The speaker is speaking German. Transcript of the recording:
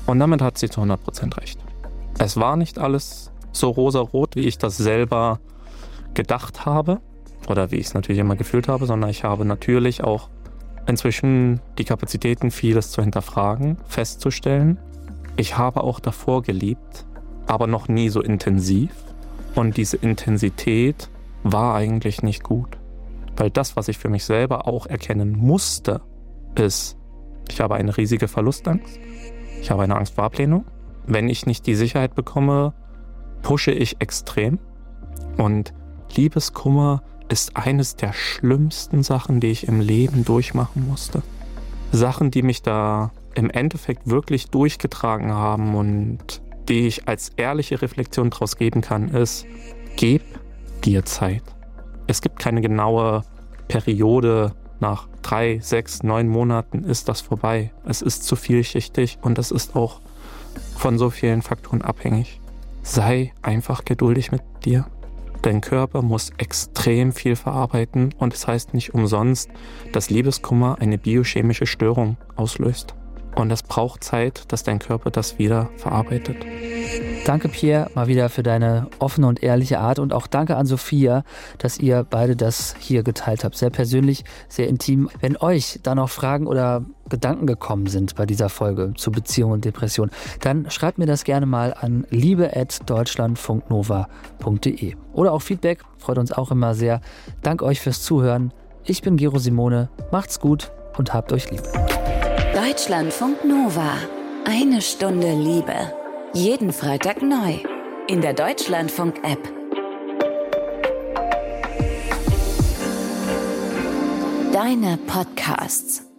Und damit hat sie zu 100% recht. Es war nicht alles so rosarot, wie ich das selber gedacht habe oder wie ich es natürlich immer gefühlt habe, sondern ich habe natürlich auch inzwischen die Kapazitäten, vieles zu hinterfragen, festzustellen. Ich habe auch davor geliebt, aber noch nie so intensiv. Und diese Intensität war eigentlich nicht gut. Weil das, was ich für mich selber auch erkennen musste, ist, ich habe eine riesige Verlustangst. Ich habe eine Angst vor Ablehnung. Wenn ich nicht die Sicherheit bekomme, pushe ich extrem. Und Liebeskummer ist eines der schlimmsten Sachen, die ich im Leben durchmachen musste. Sachen, die mich da im Endeffekt wirklich durchgetragen haben und die ich als ehrliche Reflexion daraus geben kann, ist, gib dir Zeit. Es gibt keine genaue Periode, nach 3, 6, 9 Monaten ist das vorbei. Es ist zu vielschichtig und es ist auch von so vielen Faktoren abhängig. Sei einfach geduldig mit dir. Dein Körper muss extrem viel verarbeiten und es heißt nicht umsonst, dass Liebeskummer eine biochemische Störung auslöst. Und es braucht Zeit, dass dein Körper das wieder verarbeitet. Danke, Pierre, mal wieder für deine offene und ehrliche Art und auch danke an Sophia, dass ihr beide das hier geteilt habt. Sehr persönlich, sehr intim. Wenn euch da noch Fragen oder Gedanken gekommen sind bei dieser Folge zu Beziehung und Depression, dann schreibt mir das gerne mal an liebe@deutschlandfunknova.de. Oder auch Feedback, freut uns auch immer sehr. Dank euch fürs Zuhören. Ich bin Gero Simone, macht's gut und habt euch lieb. Deutschlandfunk Nova. 1 Stunde Liebe. Jeden Freitag neu. In der Deutschlandfunk-App. Deine Podcasts.